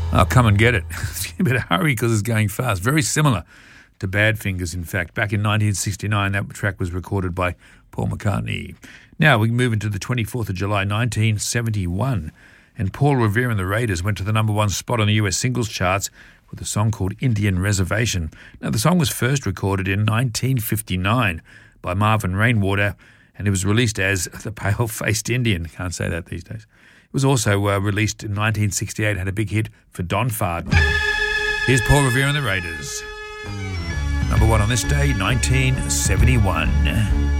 Oh, come and get it. You better hurry because it's going fast. Very similar to Badfingers, in fact. Back in 1969, that track was recorded by Paul McCartney. Now we move into the 24th of July, 1971, and Paul Revere and the Raiders went to the number one spot on the US singles charts with a song called Indian Reservation. Now, the song was first recorded in 1959 by Marvin Rainwater, and it was released as The Pale-Faced Indian. Can't say that these days. It was also released in 1968, had a big hit for Don Fardon. Here's Paul Revere and the Raiders. Number one on this day, 1971.